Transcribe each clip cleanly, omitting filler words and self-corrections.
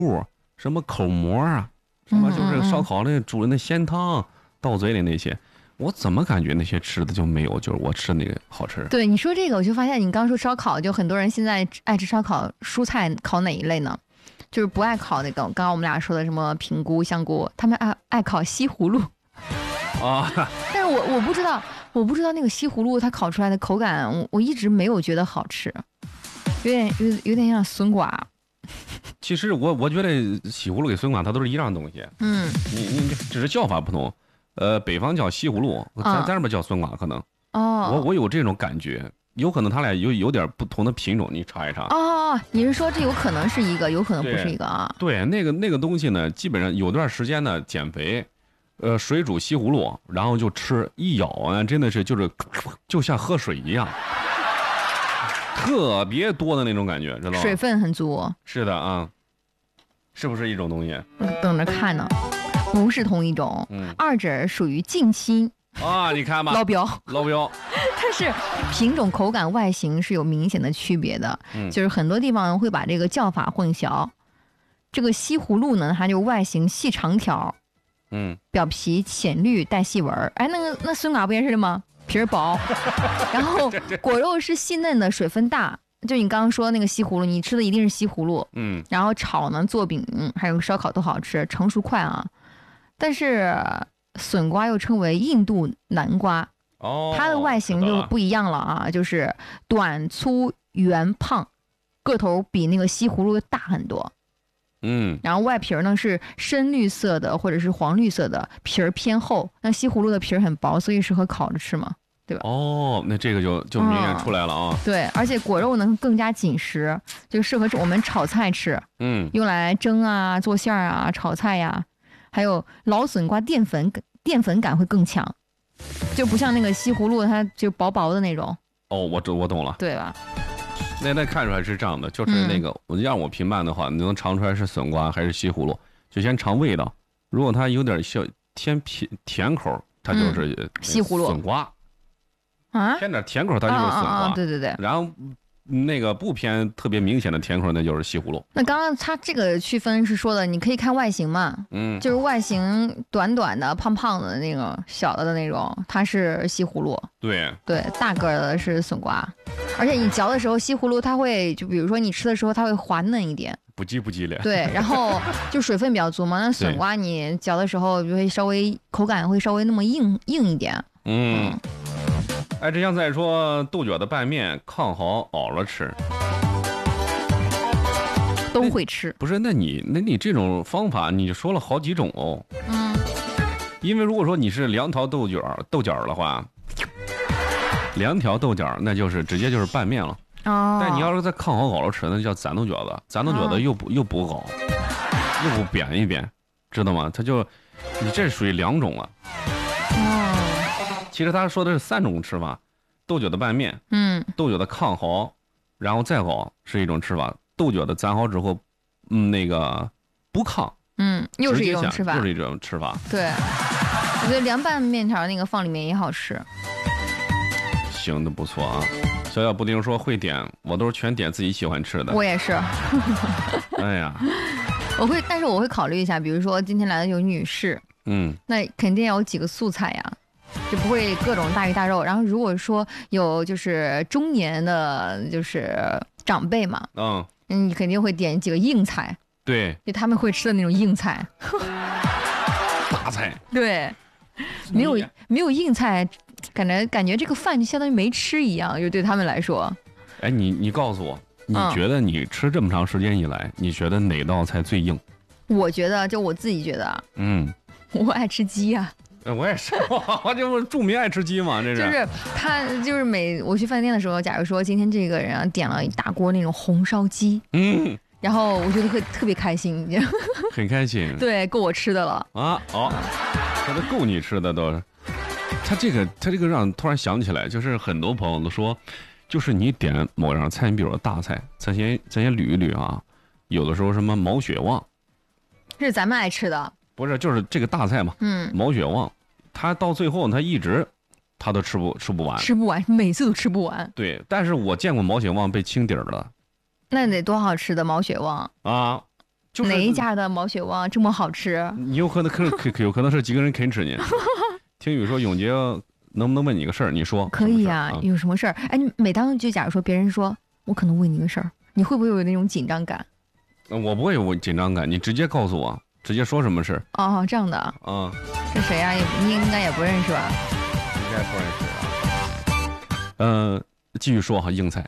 物，什么口蘑啊，什么就是烧烤那煮的那鲜汤到嘴里那些，我怎么感觉那些吃的就没有就是我吃那个好吃？ 对，你说这个我就发现，你刚说烧烤，就很多人现在爱吃烧烤，蔬菜烤哪一类呢？就是不爱烤那个，刚刚我们俩说的什么平菇、香菇，他们爱烤西葫芦。 啊， 但是我不知道那个西葫芦它烤出来的口感，我一直没有觉得好吃，有点像笋瓜。 其实我觉得西葫芦跟笋瓜它都是一样东西，你只是叫法不同，北方叫西葫芦，咱这边叫笋瓜，可能我有这种感觉，有可能它俩有点不同的品种，你查一查。 你是说这有可能是一个，有可能不是一个啊？ 对，那个东西呢，基本上有段时间呢减肥，水煮西葫芦，然后就吃，一咬啊，真的是就像喝水一样，特别多的那种感觉，知道吗？ 水分很足。是的啊，是不是一种东西？ 等着看呢，不是同一种，二者属于近亲。 你看吧， 捞标，但是品种、口感、外形是有明显的区别的，就是很多地方会把这个叫法混淆。这个西葫芦呢，它就外形细长条，表皮浅绿带细纹。哎，那笋瓜不也是的吗？皮儿薄，然后果肉是细嫩的，水分大。就你刚刚说那个西葫芦，你吃的一定是西葫芦，然后炒呢、做饼还有烧烤都好吃，成熟快啊。但是笋瓜又称为印度南瓜，它的外形就不一样了啊，就是短粗圆胖，个头比那个西葫芦大很多。然后外皮呢是深绿色的或者是黄绿色的，皮儿偏厚。那西葫芦的皮儿很薄，所以适合烤着吃嘛，对吧？ 那这个就明显出来了啊。 对，而且果肉呢更加紧实，就适合我们炒菜吃。用来蒸啊、做馅儿啊、炒菜呀。还有老笋瓜淀粉感会更强，就不像那个西葫芦，它就薄薄的那种。 我懂了， 对吧？ 那看出来是这样的，就是那个我让我评判的话，你能尝出来是笋瓜还是西葫芦，就先尝味道。如果它有点小偏甜口，它就是西葫芦笋瓜啊； 偏点甜口，它就是笋瓜。 对。 然后那个不偏特别明显的甜口，那就是西葫芦。 那刚刚它这个区分是说的，你可以看外形嘛，就是外形短短的、胖胖的那种、小的那种，它是西葫芦。 对， 大个的是笋瓜，而且你嚼的时候，西葫芦它会，就比如说你吃的时候，它会滑嫩一点， 不叽咧。 对，然后就水分比较足嘛。那笋瓜你嚼的时候就会稍微口感会稍微那么硬一点。 这像再说豆角的拌面，炕好熬了吃， 都会吃。 不是？那你这种方法，你就说了好几种哦。因为如果说你是2条豆角的话，2条豆角那就是直接就是拌面了。但你要是在炕好熬了吃，那叫攒豆角子，攒豆角子又不熬，又不扁一扁，知道吗？它就你这属于2种了。其实他说的是3种吃法，豆角的拌面，豆角的炕好，然后再熬是一种吃法，豆角的攒好之后，那个不炕， 又是一种吃法，对，我觉得凉拌面条那个放里面也好吃。 行的不错啊，小小布丁说会点，我都是全点自己喜欢吃的。 我也是。 哎呀， 但是我会考虑一下，比如说今天来的有女士，那肯定要有几个素菜呀。就不会各种大鱼大肉，然后如果说有就是中年的，就是长辈嘛，你肯定会点几个硬菜， 对， 就他们会吃的那种硬菜， 大菜， 对，没有硬菜，感觉这个饭就相当于没吃一样，就对他们来说。 你告诉我，你觉得你吃这么长时间以来，你觉得哪道菜最硬？ 我觉得，就我自己觉得，我爱吃鸡呀。 我也是，我就是著名爱吃鸡嘛，这是。 就是他，就是我去饭店的时候，假如说今天这个人点了一大锅那种红烧鸡，然后我觉得会特别开心， 很开心。 对，够我吃的了啊！这都够你吃的都。他这个让突然想起来，就是很多朋友都说，就是你点某样菜，你比如说大菜，咱先捋一捋啊。有的时候什么毛血旺， 这是咱们爱吃的。 不是，就是这个大菜嘛，毛血旺，他到最后他一直他都吃不完， 每次都吃不完。 对，但是我见过毛血旺被清底儿的， 那得多好吃的毛血旺啊！ 就是哪一家的毛血旺这么好吃？ 你有可能是几个人啃吃呢。听雨说，永杰能不能问你个事儿？你说可以啊，有什么事儿？哎，你每当就假如说别人说我可能问你个事儿，你会不会有那种紧张感？ 我不会有紧张感，你直接告诉我，直接说什么事。 哦，这样的啊， 是谁呀？你应该也不认识吧？ 应该不认识吧？继续说哈，硬菜。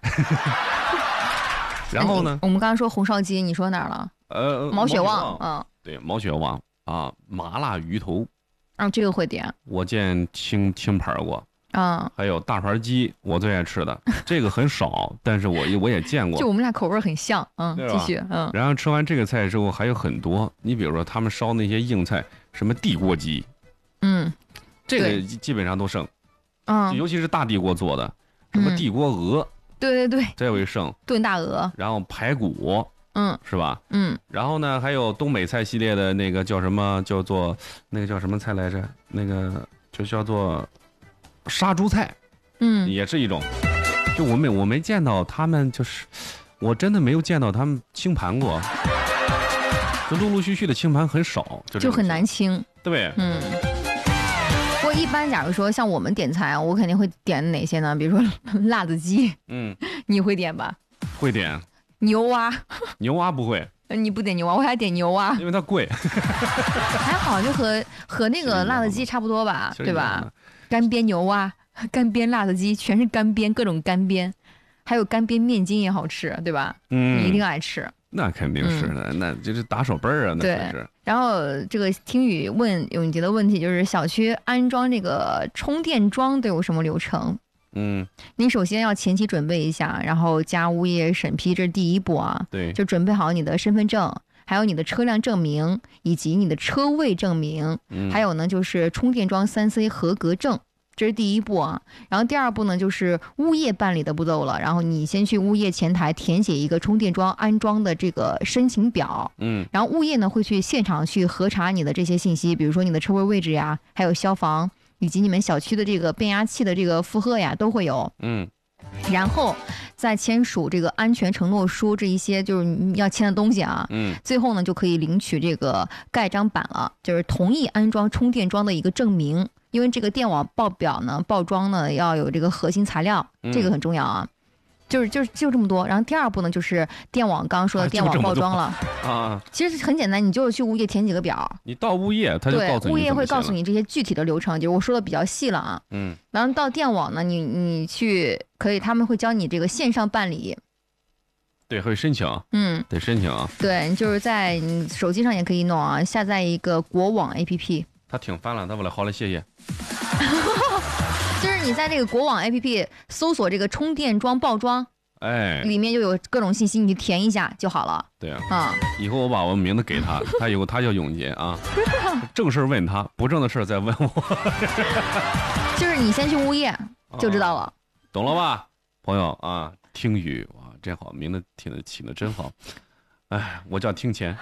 然后呢？ 我们刚刚说红烧鸡，你说哪儿了？毛血旺， 对，毛血旺啊，麻辣鱼头， 这个会点。 我见清盘过，还有大盘鸡，我最爱吃的，这个很少，但是我也见过。 就我们俩口味很像，继续， 然后吃完这个菜之后还有很多，你比如说他们烧那些硬菜，什么地锅鸡，这个基本上都剩，尤其是大地锅做的，什么地锅鹅。 对， 这为剩炖大鹅， 然后排骨，是吧？然后呢，还有东北菜系列的那个叫什么？叫做那个叫什么菜来着？那个就叫做杀猪菜，也是一种。就我没见到他们，就是我真的没有见到他们清盘过，就陆陆续续的清盘很少， 就很难清。 对， 不过一般假如说像我们点菜，我肯定会点哪些呢？比如说辣子鸡，你会点吧？ 会点。 牛蛙？ 牛蛙不会。 你不点牛蛙，我还点牛蛙， 因为它贵。 还好，就和那个辣子鸡差不多吧，对吧？干煸牛蛙、干煸辣子鸡，全是干煸，各种干煸，还有干煸面筋也好吃，对吧？你一定爱吃。 那肯定是的，那就是打手背儿啊，那是。 然后这个听雨问永杰的问题就是小区安装这个充电桩都有什么流程？你首先要前期准备一下，然后加物业审批，这是第一步啊。 对， 就准备好你的身份证，还有你的车辆证明，以及你的车位证明，还有呢就是充电桩3C 合格证。这是第一步啊，然后第二步呢就是物业办理的步骤了。然后你先去物业前台填写一个充电桩安装的这个申请表，然后物业呢会去现场去核查你的这些信息，比如说你的车位位置呀，还有消防以及你们小区的这个变压器的这个负荷呀都会有，然后再签署这个安全承诺书，这一些就是你要签的东西啊，最后呢就可以领取这个盖章板了，就是同意安装充电桩的一个证明。因为这个电网报表呢、报装呢要有这个核心材料，这个很重要啊。就这么多。然后第二步呢，就是电网刚刚说的电网报装了啊。 其实很简单，你就是去物业填几个表。 你到物业，他就告诉你， 物业会告诉你这些具体的流程，就是我说的比较细了啊。然后到电网呢，你去可以，他们会教你这个线上办理。 对，会申请。得申请啊。 对，你就是在你手机上也可以弄啊，下载一个国网 APP。 他挺烦了，他问了，好嘞，谢谢。 就是你在这个国网 APP 搜索这个充电桩报装，里面就有各种信息，你填一下就好了。 对啊，以后我把我名字给他，他以后他叫永杰啊。正事问他，不正的事再问我。 就是你先去物业就知道了， 懂了吧，朋友啊？听雨哇，真好，名字起的真好。哎，我叫听钱。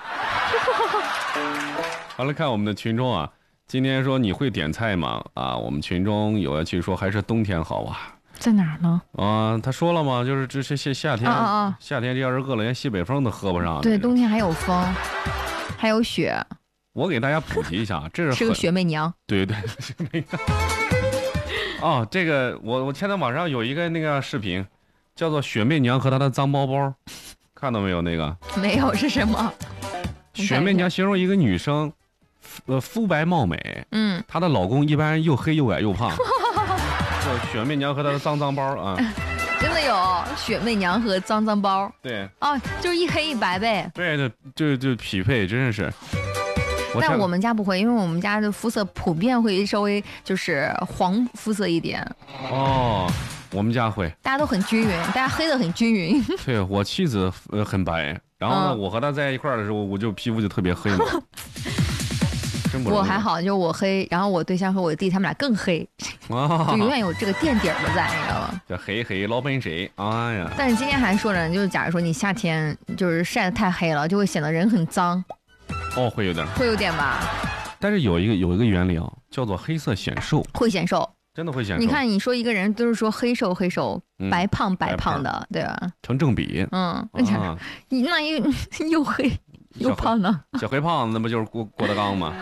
好了，看我们的群众啊，今天说你会点菜吗？啊，我们群中有要去说还是冬天好啊。 在哪儿呢？ 他说了吗？就是这些夏天，夏天这要是饿了，连西北风都喝不上。 对，冬天还有风，还有雪。 我给大家普及一下，这是个雪媚娘。 对，雪媚娘。哦，这个我前天网上有一个那个视频，叫做《雪媚娘和她的脏包包》，看到没有？那个没有，是什么？ 雪媚娘形容一个女生，肤白貌美，她的老公一般又黑又矮又胖。叫雪媚娘和她的脏包啊。 真的有雪媚娘和脏包。 对。 就是一黑一白呗。 对，就匹配，真是。 但我们家不会，因为我们家的肤色普遍会稍微就是黄肤色一点。 我们家会。大家都很均匀，大家黑的很均匀。 对，我妻子很白，然后呢，我和她在一块儿的时候，我就皮肤就特别黑嘛。 我还好，就是我黑，然后我对象和我弟他们俩更黑，就永远有这个垫底儿的在，你知道吗？ 这黑老本谁？哎呀！ 但是今天还说着，就是假如说你夏天就是晒得太黑了，就会显得人很脏。 会有点吧。 但是有一个原理啊，叫做黑色显瘦。 会显瘦， 真的会显瘦。 你看，你说一个人都是说黑瘦，白胖的，对吧？ 成正比。 你那又黑又胖了。 小黑胖子那不就是郭德纲吗？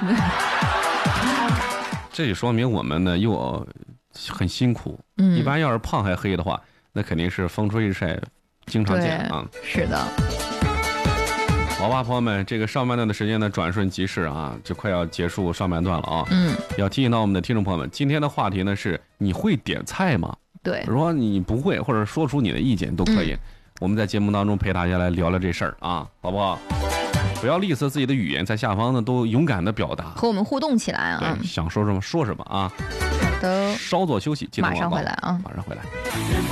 这就说明我们呢又很辛苦。一般要是胖还黑的话，那肯定是风吹日晒，经常见啊。 是的。 好吧，朋友们，这个上半段的时间呢转瞬即逝啊，就快要结束上半段了啊。要提醒到我们的听众朋友们，今天的话题呢是你会点菜吗？ 对， 如果你不会，或者说出你的意见都可以。我们在节目当中陪大家来聊聊这事儿啊，好不好？不要吝啬自己的语言，在下方呢都勇敢的表达， 和我们互动起来啊。 对，想说什么说什么啊。 好的， 稍作休息，记得马上回来啊， 马上回来。